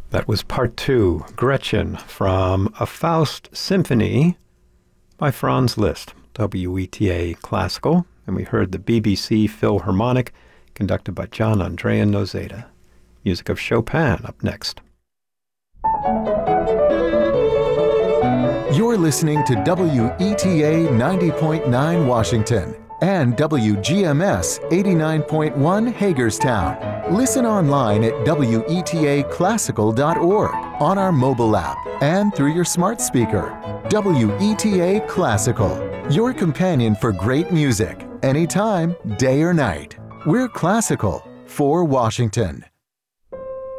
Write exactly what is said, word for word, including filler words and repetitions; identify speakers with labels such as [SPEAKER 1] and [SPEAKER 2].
[SPEAKER 1] That was part two, Gretchen, from A Faust Symphony by Franz Liszt, W E T A Classical. And we heard the B B C Philharmonic, conducted by John Andrea Nozeda. Music of Chopin up next.
[SPEAKER 2] You're listening to W E T A ninety point nine Washington and W G M S eighty-nine point one Hagerstown. Listen online at W E T A classical dot org, on our mobile app, and through your smart speaker. W E T A Classical, your companion for great music, anytime, day or night. We're classical for Washington.